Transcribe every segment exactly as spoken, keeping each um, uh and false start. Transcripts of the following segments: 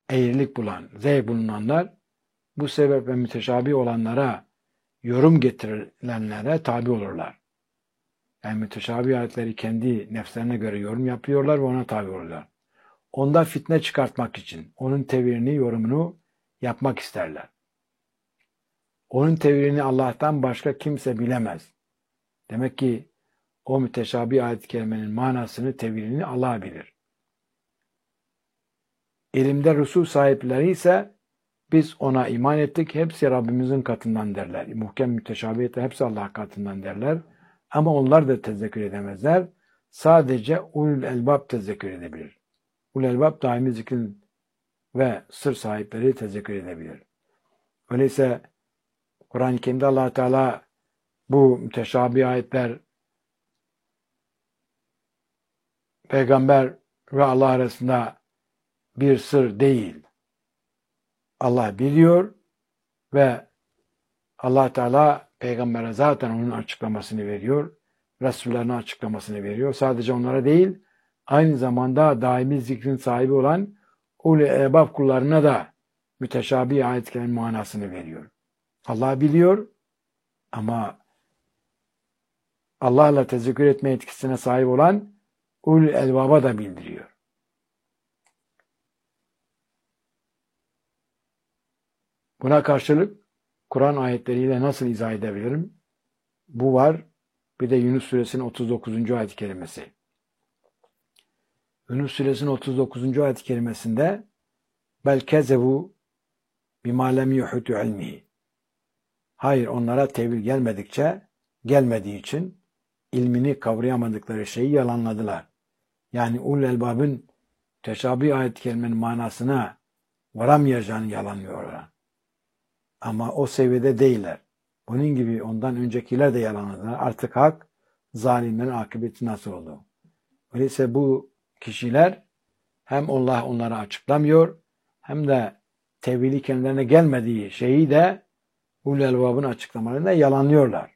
eğrilik bulan, zevk bulunanlar bu sebep ve müteşabih olanlara yorum getirilenlere tabi olurlar. Yani müteşabih ayetleri kendi nefslerine göre yorum yapıyorlar ve ona tabi olurlar. Onda fitne çıkartmak için onun tevirini, yorumunu yapmak isterler. Onun tevirini Allah'tan başka kimse bilemez. Demek ki o müteşabih ayet-i kerimenin manasını, tevirini Allah bilir. İlimde rusul sahipleri ise biz ona iman ettik, hepsi Rabbimizin katından derler. Muhkem müteşabihiyette hepsi Allah katından derler. Ama onlar da tezekkür edemezler. Sadece ulul elbab tezekkür edebilir. Ulul elbab daimi zikrin ve sır sahipleri tezekkür edebilir. Öyleyse Kur'an-ı Kerim'de Allah Teala bu müteşabih ayetler peygamber ve Allah arasında bir sır değil. Allah biliyor ve Allah Teala peygambere zaten onun açıklamasını veriyor. Resullerine açıklamasını veriyor. Sadece onlara değil, aynı zamanda daimi zikrin sahibi olan ulul elbab kullarına da müteşabih ayetlerin manasını veriyor. Allah biliyor ama Allah'la tezekkür etme etkisine sahip olan ulul elbaba da bildiriyor. Buna karşılık Kur'an ayetleriyle nasıl izah edebilirim? Bu var. Bir de Yunus suresinin otuz dokuzuncu ayet-i kerimesi. Yunus suresinin otuz dokuzuncu ayet-i kerimesinde bel kezebu bima lem yuhutu ilmihi. Hayır, onlara tevil gelmedikçe, gelmediği için ilmini kavrayamadıkları şeyi yalanladılar. Yani ulul elbabın teşabih ayet-i kerimenin manasına varamayacağını yalanlıyorlar. Ama o seviyede değiller. Bunun gibi ondan öncekiler de yalanladılar. Artık hak, zalimlerin akıbeti nasıl oldu? Öyleyse bu kişiler hem Allah onlara açıklamıyor, hem de tevhili kendilerine gelmediği şeyi de ulul elbabın açıklamalarında yalanlıyorlar.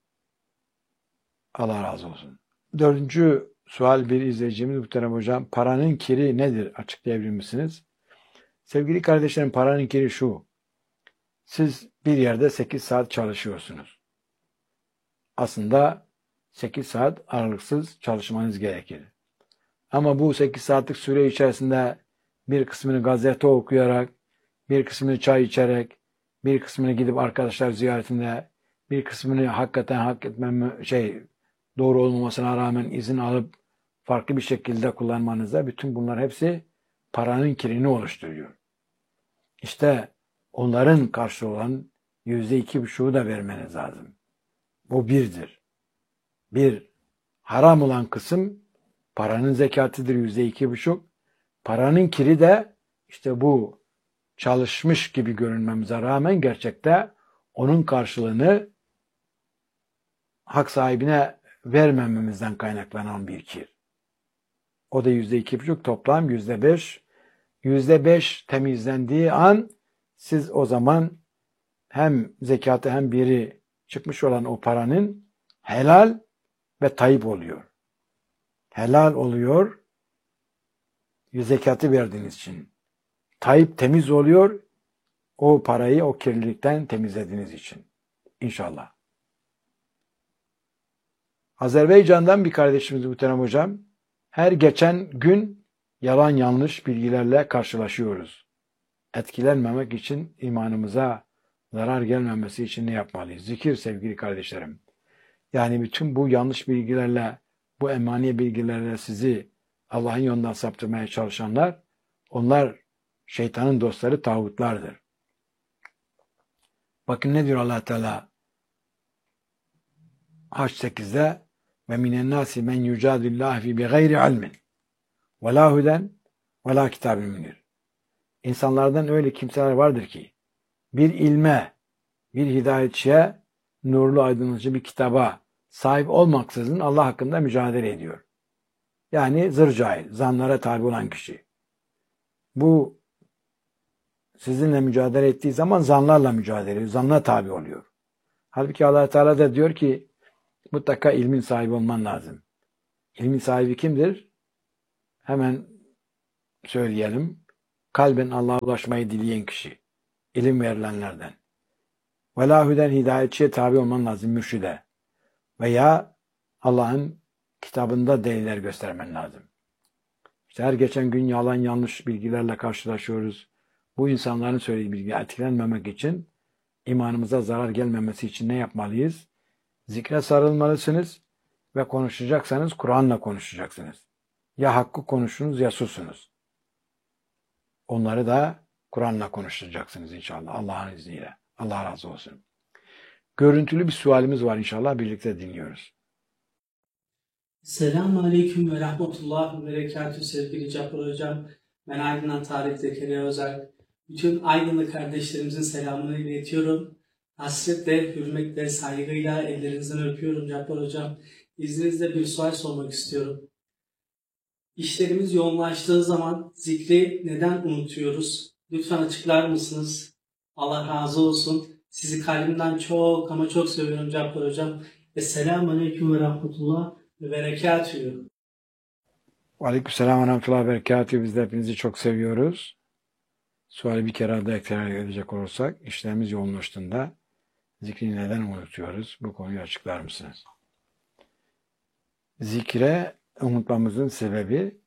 Allah razı olsun. Dördüncü sual bir izleyicimiz muhterem hocam. Paranın kiri nedir? Açıklayabilir misiniz? Sevgili kardeşlerim, paranın kiri şu. Siz bir yerde sekiz saat çalışıyorsunuz. Aslında sekiz saat aralıksız çalışmanız gerekir. Ama bu sekiz saatlik süre içerisinde bir kısmını gazete okuyarak, bir kısmını çay içerek, bir kısmını gidip arkadaşlar ziyaretinde, bir kısmını hakikaten hak etmem şey doğru olmamasına rağmen izin alıp farklı bir şekilde kullanmanızda bütün bunlar hepsi paranın kirini oluşturuyor. İşte onların karşı olan yüzde iki buçuğu da vermeniz lazım. Bu birdir. Bir, haram olan kısım paranın zekatıdır yüzde iki buçuk. Paranın kiri de işte bu çalışmış gibi görünmemize rağmen gerçekte onun karşılığını hak sahibine vermememizden kaynaklanan bir kir. O da yüzde iki buçuk, toplam yüzde beş. Yüzde beş temizlendiği an siz o zaman hem zekatı hem biri çıkmış olan o paranın helal ve tayyip oluyor. Helal oluyor zekatı verdiğiniz için. Tayyip temiz oluyor o parayı o kirlilikten temizlediğiniz için. İnşallah. Azerbaycan'dan bir kardeşimiz muhterem hocam. Her geçen gün yalan yanlış bilgilerle karşılaşıyoruz. Etkilenmemek için, imanımıza zarar gelmemesi için ne yapmalıyız? Zikir sevgili kardeşlerim. Yani bütün bu yanlış bilgilerle, bu emani bilgilerle sizi Allah'ın yolundan saptırmaya çalışanlar, onlar şeytanın dostları, tağutlardır. Bakın ne diyor Allah Teala Haç sekizde ve minen nasi men yucadillahi fi bi gayri ilmin ve la huden ve la kitabin munir. İnsanlardan öyle kimseler vardır ki bir ilme, bir hidayetçiye, nurlu aydınlatıcı bir kitaba sahip olmaksızın Allah hakkında mücadele ediyor. Yani zır cahil, zanlara tabi olan kişi. Bu sizinle mücadele ettiği zaman zanlarla mücadele ediyor, zanla tabi oluyor. Halbuki Allah Teala da diyor ki mutlaka ilmin sahibi olman lazım. İlmin sahibi kimdir? Hemen söyleyelim. kalben Allah'a ulaşmayı dileyen kişi. İlim verilenlerden. Velahüden hidayetçiye tabi olman lazım, mürşide. Veya Allah'ın kitabında deliller göstermen lazım. İşte her geçen gün yalan yanlış bilgilerle karşılaşıyoruz. Bu insanların söylediği bilgiye etkilenmemek için, imanımıza zarar gelmemesi için ne yapmalıyız? Zikre sarılmalısınız ve konuşacaksanız Kur'an'la konuşacaksınız. Ya hakkı konuşunuz ya susunuz. Onları da Kur'an'la konuşacaksınız inşallah Allah'ın izniyle. Allah razı olsun. Görüntülü bir sualimiz var inşallah, birlikte dinliyoruz. Selamun Aleyküm ve Rahmetullah ve Berekatü sevgili Cabbar Hocam. Ben Aydın'dan Tarık Zekeriya Özel. Bütün Aydınlı kardeşlerimizin selamını iletiyorum. Hasretle, hürmetle, saygıyla ellerinizden öpüyorum Cabbar Hocam. İzninizle bir sual sormak istiyorum. İşlerimiz yoğunlaştığı zaman zikri neden unutuyoruz? Lütfen açıklar mısınız? Allah razı olsun. Sizi kalbimden çok ama çok seviyorum Cabbar Hocam. Esselamu Aleyküm ve Rahmetullah ve Berekatühü. Aleykümselam ve rahmetullahi ve berekatühü. Biz de hepinizi çok seviyoruz. Suali bir kere daha tekrar edecek olursak, işlerimiz yoğunlaştığında zikri neden unutuyoruz? Bu konuyu açıklar mısınız? Zikre unutmamızın sebebi,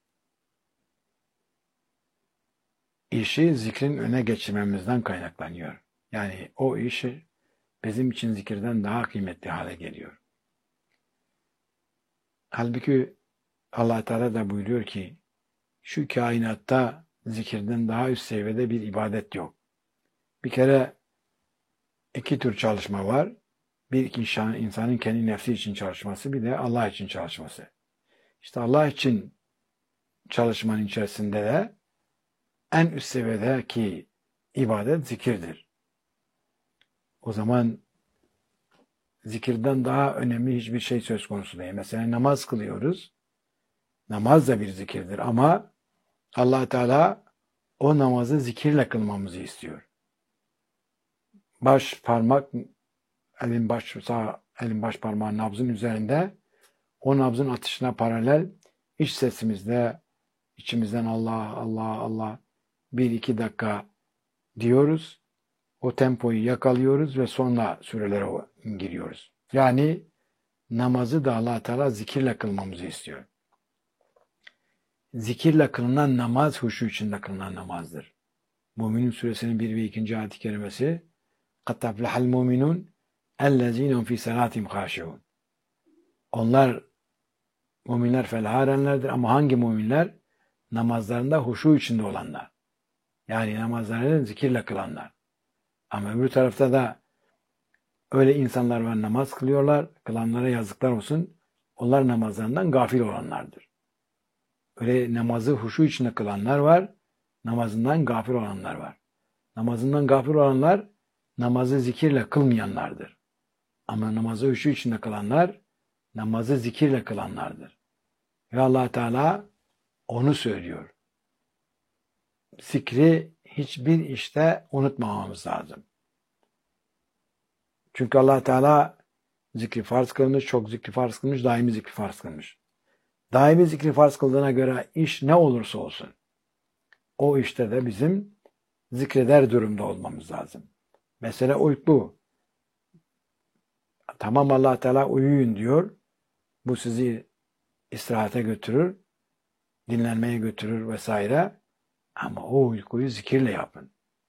işi zikrin öne geçirmemizden kaynaklanıyor. Yani o işi bizim için zikirden daha kıymetli hale geliyor. Halbuki Allah Teala da buyuruyor ki, şu kainatta zikirden daha üst seviyede bir ibadet yok. Bir kere iki tür çalışma var. Bir insan, insanın kendi nefsi için çalışması, bir de Allah için çalışması. İşte Allah için çalışmanın içerisinde de en üst seviyedeki ibadet zikirdir. O zaman zikirden daha önemli hiçbir şey söz konusu değil. Mesela namaz kılıyoruz. Namaz da bir zikirdir ama Allah Teala o namazı zikirle kılmamızı istiyor. Baş parmak, elin baş sağ elin baş parmağı nabzın üzerinde, o nabzın atışına paralel iç sesimizde içimizden Allah Allah Allah bir iki dakika diyoruz. O tempoyu yakalıyoruz ve sonra sürelere giriyoruz. Yani namazı da Allah Teala zikirle kılmamızı istiyor. Zikirle kılınan namaz huşu içinde kılınan namazdır. Müminun suresinin bir ve ikinci ayet-i kerimesi قَدْ تَفْلَحَ الْمُؤْمِنُونَ اَلَّذ۪ينَ هُمْ فِي سَلَاتِهِمْ خَاشِعُونَ. Onlar, müminler felaha erenlerdir ama hangi müminler? Namazlarında huşu içinde olanlar. Yani namazlarını zikirle kılanlar. Ama öbür tarafta da öyle insanlar var, namaz kılıyorlar, kılanlara yazıklar olsun. Onlar namazlarından gafil olanlardır. Öyle namazı huşu içinde kılanlar var, namazından gafil olanlar var. Namazından gafil olanlar, namazı zikirle kılmayanlardır. Ama namazı huşu içinde kılanlar, namazı zikirle kılanlardır. Ve Allah Teala onu söylüyor. Zikri hiçbir işte unutmamamız lazım. Çünkü Allah Teala zikri farz kılmış, çok zikri farz kılmış, daimi zikri farz kılmış. Daimi zikri farz kıldığına göre iş ne olursa olsun, o işte de bizim zikreder durumda olmamız lazım. Mesela uyku. Tamam, Allah Teala uyuyun diyor. Bu sizi istirahate götürür, dinlenmeye götürür vesaire. Ama o uykuyu zikirle yapın.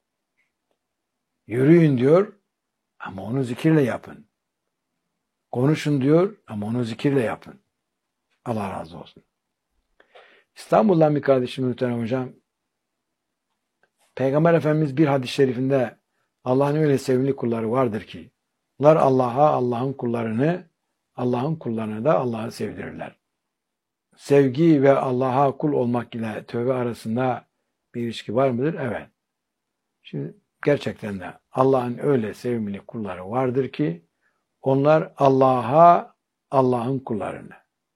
Yürüyün diyor ama onu zikirle yapın. Konuşun diyor ama onu zikirle yapın. Allah razı olsun. İstanbul'dan bir kardeşim muhterem hocam, Peygamber Efendimiz bir hadis-i şerifinde Allah'ın öyle sevimli kulları vardır ki bunlar Allah'a, Allah'ın kullarını, Allah'ın kullarını da Allah'a sevdirirler. Sevgi ve Allah'a kul olmak ile tövbe arasında bir ilişki var mıdır? Evet. Şimdi gerçekten de Allah'ın öyle sevimli kulları vardır ki onlar Allah'a, Allah'ın kullarını.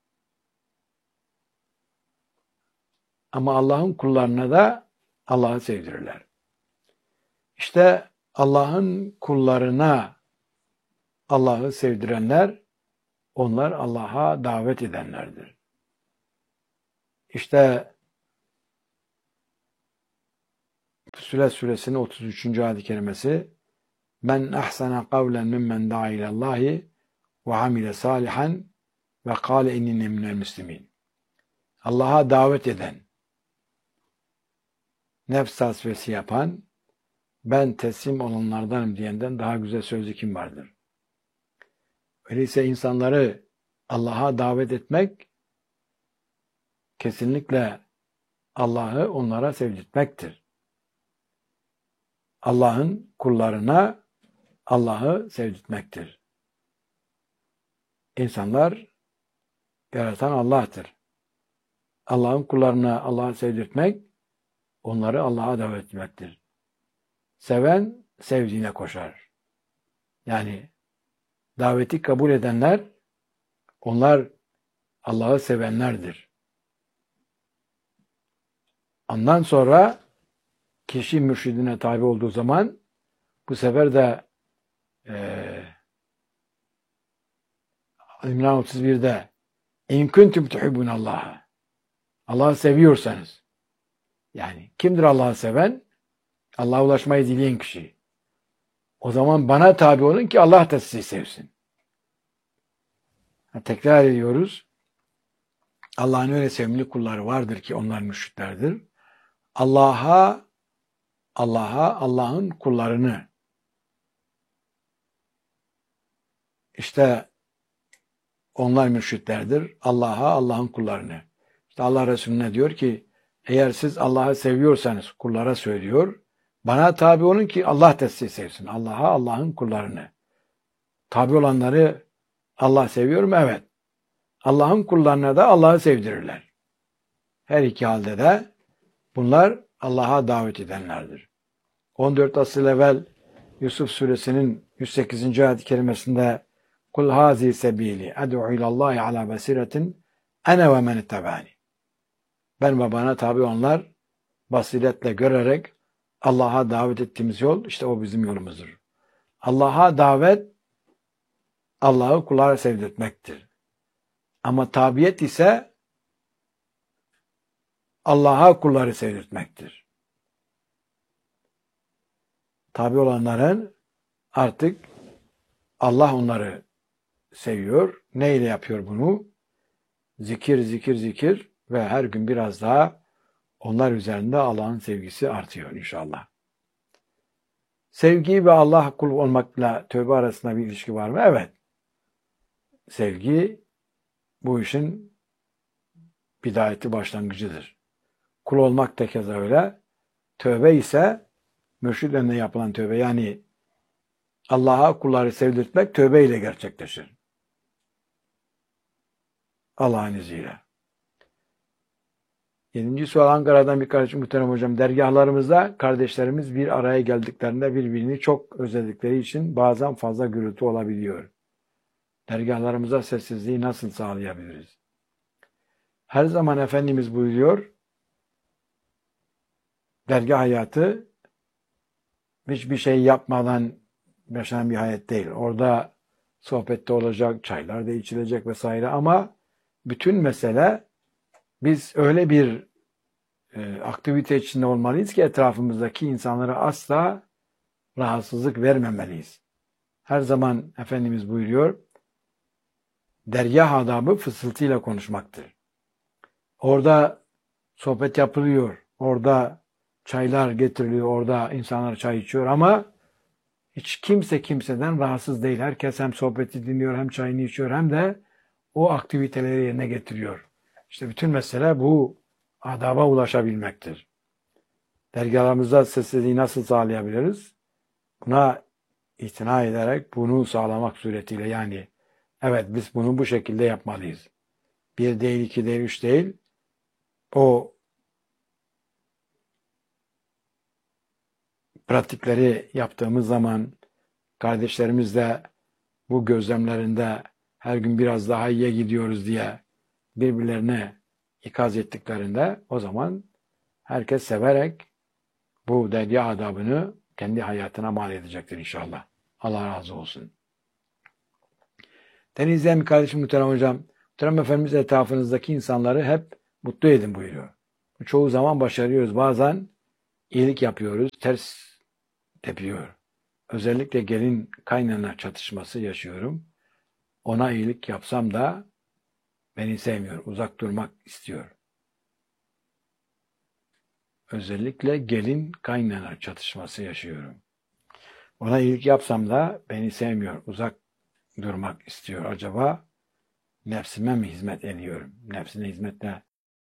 Ama Allah'ın kullarına da Allah'ı sevdirirler. İşte Allah'ın kullarına Allah'ı sevdirenler, onlar Allah'a davet edenlerdir. İşte Fussilet suresinin otuz üçüncü ayet-i kerimesi Men ahsana kavlen mimmen da'a ilallahi ve amile salihan ve kâle innine minel müslimin. Allah'a davet eden, nefs tasfiyesi yapan, ben teslim olanlardanım diyenden daha güzel sözlü kim vardır? Öyleyse insanları Allah'a davet etmek kesinlikle Allah'ı onlara sevdirtmektir. Allah'ın kullarına Allah'ı sevdirtmektir. İnsanlar yaratan Allah'tır. Allah'ın kullarına Allah'ı sevdirtmek, onları Allah'a davet etmektir. Seven sevdiğine koşar. Yani daveti kabul edenler, onlar Allah'ı sevenlerdir. Ondan sonra kişi mürşidine tabi olduğu zaman bu sefer de e, İmran otuz birde İn kuntum tuhibbunallaha, Allah'ı seviyorsanız, yani kimdir Allah'ı seven? Allah'a ulaşmayı dileyen kişi. O zaman bana tabi olun ki Allah da sizi sevsin. Tekrar ediyoruz. Allah'ın öyle sevimli kulları vardır ki onlar mürşitlerdir. Allah'a, Allah'a, Allah'ın kullarını, işte onlar mürşitlerdir. Allah'a, Allah'ın kullarını. İşte Allah Resulüne diyor ki, eğer siz Allah'ı seviyorsanız, kullara söylüyor, bana tabi olun ki Allah da sizi sevsin. Allah'a, Allah'ın kullarını. Tabi olanları Allah seviyor mu? Evet. Allah'ın kullarına da Allah'ı sevdirirler. Her iki halde de bunlar Allah'a davet edenlerdir. on dört asıl evvel Yusuf suresinin yüz sekizinci ayet-i kerimesinde Kul hazi sebili ed'u ilallahi ala basiretin ene ve men ittabani. Ben ve bana tabi olanlar basiretle görerek Allah'a davet ettiğimiz yol işte o bizim yolumuzdur. Allah'a davet Allah'ı kullara sevdirtmektir. Ama tabiyet ise Allah'a kulları sevdirtmektir. Tabi olanların artık Allah onları seviyor. Ne ile yapıyor bunu? Zikir, zikir, zikir ve her gün biraz daha onlar üzerinde Allah'ın sevgisi artıyor inşallah. Sevgi ve Allah kul olmakla tövbe arasında bir ilişki var mı? Evet. Sevgi bu işin bidayeti, başlangıcıdır. Kul olmak da keza öyle. Tövbe ise mürşid önüne yapılan tövbe. Yani Allah'a kulları sevdirtmek tövbe ile gerçekleşir. Allah'ın izniyle. Yedinci sual Ankara'dan bir kardeşim muhterem hocam. Dergahlarımızda kardeşlerimiz bir araya geldiklerinde birbirini çok özledikleri için bazen fazla gürültü olabiliyor. Dergahlarımıza sessizliği nasıl sağlayabiliriz? Her zaman Efendimiz buyuruyor, dergah hayatı hiçbir şey yapmadan yaşanan bir hayat değil. Orada sohbette olacak, çaylar da içilecek vesaire ama bütün mesele biz öyle bir e, aktivite içinde olmalıyız ki etrafımızdaki insanlara asla rahatsızlık vermemeliyiz. Her zaman Efendimiz buyuruyor, dergah adabı fısıltıyla konuşmaktır. Orada sohbet yapılıyor, orada çaylar getiriliyor, orada insanlar çay içiyor ama hiç kimse kimseden rahatsız değil. Herkes hem sohbeti dinliyor, hem çayını içiyor, hem de o aktiviteleri yerine getiriyor. İşte bütün mesele bu adaba ulaşabilmektir. Dergahlarımızda sessizliği nasıl sağlayabiliriz? Buna itina ederek bunu sağlamak suretiyle yani evet biz bunu bu şekilde yapmalıyız. Bir değil, iki değil, üç değil. O pratikleri yaptığımız zaman kardeşlerimiz de bu gözlemlerinde her gün biraz daha iyiye gidiyoruz diye birbirlerine ikaz ettiklerinde o zaman herkes severek bu dergah adabını kendi hayatına mal edecektir inşallah. Allah razı olsun. Denizleyen bir kardeşim muhterem hocam, muhterem Efendimiz etrafınızdaki insanları hep mutlu edin buyuruyor. Çoğu zaman başarıyoruz. Bazen iyilik yapıyoruz, ters tepiyor. Özellikle gelin kaynana çatışması yaşıyorum. Ona iyilik yapsam da beni sevmiyor, uzak durmak istiyor. Özellikle gelin kaynana çatışması yaşıyorum. Ona iyilik yapsam da beni sevmiyor, uzak durmak istiyor. Acaba nefsime mi hizmet ediyorum? Nefsine hizmetle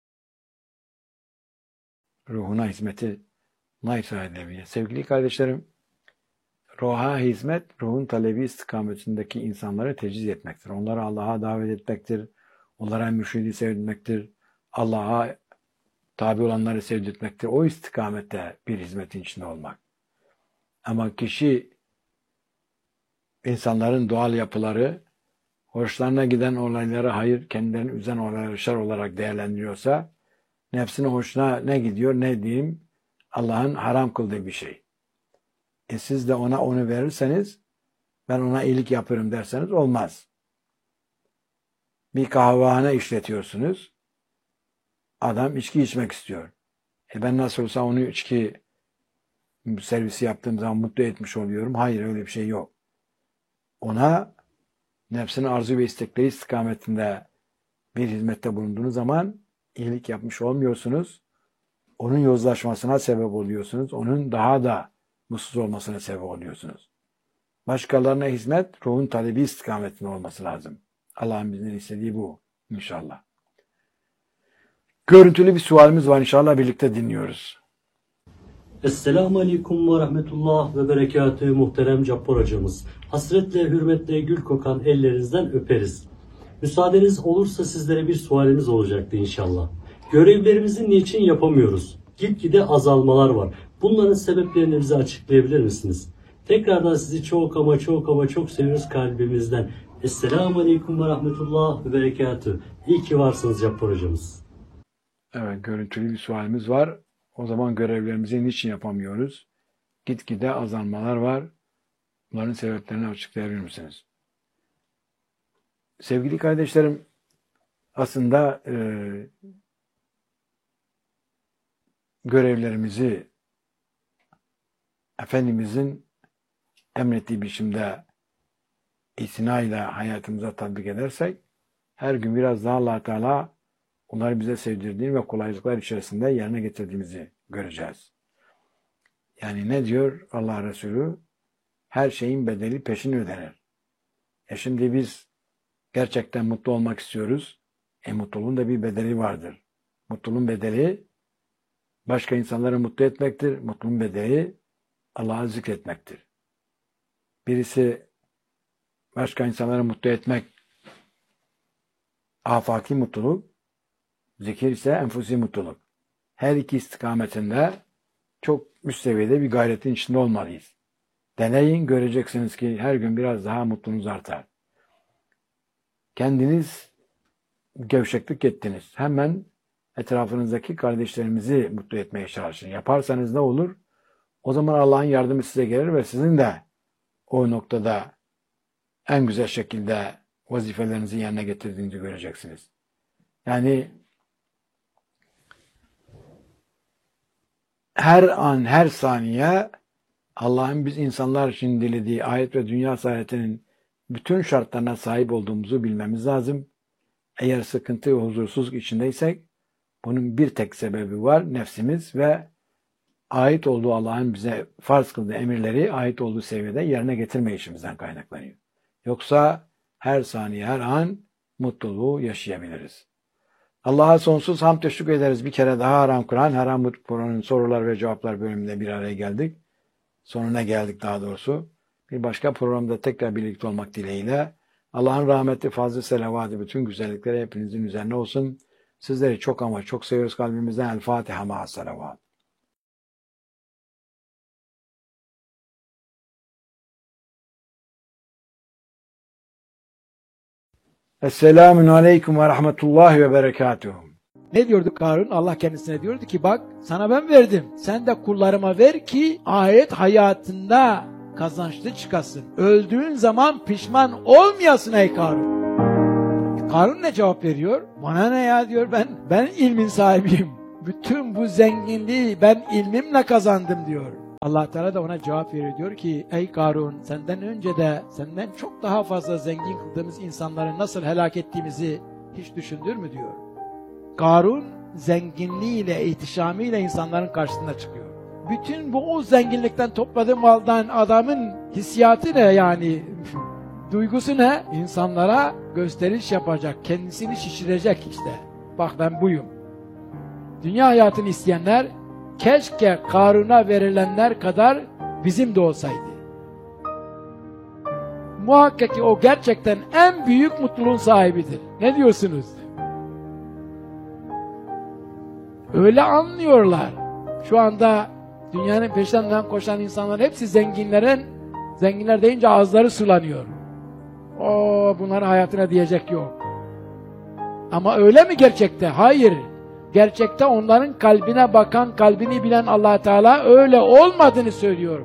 ruhuna hizmeti naysa edebilir. Sevgili kardeşlerim, ruha hizmet, ruhun talebi istikametindeki insanları teciz etmektir. Onları Allah'a davet etmektir. Onlara mürşidi sevdirmektir. Allah'a tabi olanları sevdirtmektir. O istikamette bir hizmetin içinde olmak. Ama kişi insanların doğal yapıları, hoşlarına giden olayları hayır, kendilerini üzen olayları şer olarak değerlendiriyorsa, nefsine hoşuna ne gidiyor, ne diyeyim, Allah'ın haram kıldığı bir şey. E siz de ona onu verirseniz, ben ona iyilik yapıyorum derseniz olmaz. Bir kahvehane işletiyorsunuz, adam içki içmek istiyor. E ben nasıl olsa onu içki servisi yaptığım zaman mutlu etmiş oluyorum. Hayır, öyle bir şey yok. Ona nefsinin arzu ve istekleri istikametinde bir hizmette bulunduğunuz zaman iyilik yapmış olmuyorsunuz. Onun yozlaşmasına sebep oluyorsunuz. Onun daha da mutsuz olmasına sebep oluyorsunuz. Başkalarına hizmet, ruhun talebi istikametinde olması lazım. Allah'ın bizden istediği bu inşallah. Görüntülü bir sualimiz var, inşallah birlikte dinliyoruz. Esselamu Aleyküm ve Rahmetullah ve Berekatühü muhterem Cabbar hocamız. Hasretle, hürmetle gül kokan ellerinizden öperiz. Müsaadeniz olursa sizlere bir sualimiz olacaktı inşallah. Görevlerimizi niçin yapamıyoruz? Gitgide azalmalar var. Bunların sebeplerini bize açıklayabilir misiniz? Tekrardan sizi çok ama çok ama çok seviyoruz kalbimizden. Esselamu Aleyküm ve Rahmetullah ve Berekatühü. İyi ki varsınız Cabbar hocamız. Evet, görüntülü bir sualimiz var. O zaman görevlerimizi niçin yapamıyoruz? Gitgide azalmalar var. Bunların sebeplerini açıklayabilir misiniz? Sevgili kardeşlerim, aslında e, görevlerimizi Efendimizin emrettiği biçimde itinayla hayatımıza tatbik edersek, her gün biraz daha Allah Teala onları bize sevdirdiğini ve kolaylıklar içerisinde yerine getirdiğimizi göreceğiz. Yani ne diyor Allah Resulü? Her şeyin bedeli peşin ödenir. E şimdi biz gerçekten mutlu olmak istiyoruz. E mutluluğun da bir bedeli vardır. Mutluluğun bedeli başka insanları mutlu etmektir. Mutluluğun bedeli Allah'ı zikretmektir. Birisi başka insanları mutlu etmek afaki mutluluk, zikir ise enfusi mutluluk. Her iki istikametinde çok üst seviyede bir gayretin içinde olmalıyız. Deneyin, göreceksiniz ki her gün biraz daha mutluluğunuz artar. Kendiniz gevşeklik ettiniz. Hemen etrafınızdaki kardeşlerimizi mutlu etmeye çalışın. Yaparsanız ne olur? O zaman Allah'ın yardımı size gelir ve sizin de o noktada en güzel şekilde vazifelerinizi yerine getirdiğinizi göreceksiniz. Yani her an, her saniye Allah'ın biz insanlar için dilediği ayet ve dünya saadetinin bütün şartlarına sahip olduğumuzu bilmemiz lazım. Eğer sıkıntı ve huzursuzluk içindeysek bunun bir tek sebebi var, nefsimiz ve ait olduğu Allah'ın bize farz kıldığı emirleri ait olduğu seviyede yerine getirmeyişimizden kaynaklanıyor. Yoksa her saniye, her an mutluluğu yaşayabiliriz. Allah'a sonsuz hamd ve şükür ederiz. Bir kere daha Haram Kur'an, Haram Kur'an'ın sorular ve cevaplar bölümünde bir araya geldik. Sonuna geldik daha doğrusu. Bir başka programda tekrar birlikte olmak dileğiyle. Allah'ın rahmeti, fazla selavatı, bütün güzellikleri hepinizin üzerine olsun. Sizleri çok ama çok seviyoruz kalbimizden. El Fatiha ma'a selavat. Esselamun aleyküm ve rahmetullahi ve berekatuhu. Ne diyordu Karun? Allah kendisine diyordu ki bak sana ben verdim. Sen de kullarıma ver ki ahiret hayatında kazançlı çıkasın. Öldüğün zaman pişman olmayasın ey Karun. Karun ne cevap veriyor? Bana ne ya diyor, ben ben ilmin sahibiyim. Bütün bu zenginliği ben ilmimle kazandım diyor. Allah Teala da ona cevap veriyor, diyor ki ey Karun, senden önce de senden çok daha fazla zengin kıldığımız insanları nasıl helak ettiğimizi hiç düşündür mü diyor. Karun zenginliğiyle, ihtişamıyla insanların karşısına çıkıyor. Bütün bu o zenginlikten topladığı maldan adamın hissiyatı ne yani? Duygusu ne? İnsanlara gösteriş yapacak, kendisini şişirecek işte. Bak ben buyum. Dünya hayatını isteyenler keşke Karun'a verilenler kadar bizim de olsaydı. Muhakkak ki o gerçekten en büyük mutluluğun sahibidir. Ne diyorsunuz? Öyle anlıyorlar. Şu anda dünyanın peşinden koşan insanların hepsi zenginlerin, zenginler deyince ağızları sulanıyor. O bunların hayatına diyecek yok. Ama öyle mi gerçekte? Hayır. Gerçekte onların kalbine bakan, kalbini bilen Allah Teala öyle olmadığını söylüyor.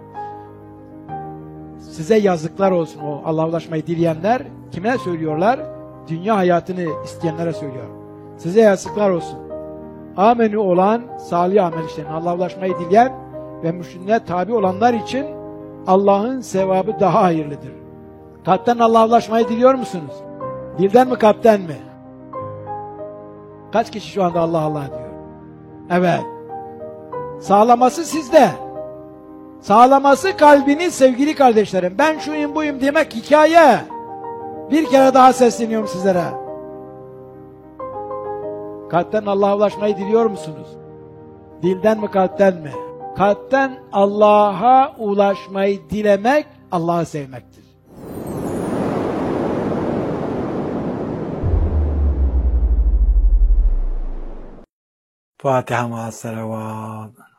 Size yazıklar olsun o Allah'a ulaşmayı dileyenler. Kime söylüyorlar? Dünya hayatını isteyenlere söylüyor. Size yazıklar olsun. Amenü olan, salih amel işleyen, Allah'a ulaşmayı dileyen ve mürşidine tabi olanlar için Allah'ın sevabı daha hayırlıdır. Kalpten Allah'a ulaşmayı diliyor musunuz? Dilden mi, kalpten mi? Kaç kişi şu anda Allah Allah diyor? Evet. Sağlaması sizde. Sağlaması kalbiniz sevgili kardeşlerim. Ben şuyum buyum demek hikaye. Bir kere daha sesleniyorum sizlere. Kalpten Allah'a ulaşmayı diliyor musunuz? Dilden mi, kalpten mi? Kalpten Allah'a ulaşmayı dilemek, Allah'ı sevmektir. Fatiha ma'as salavat.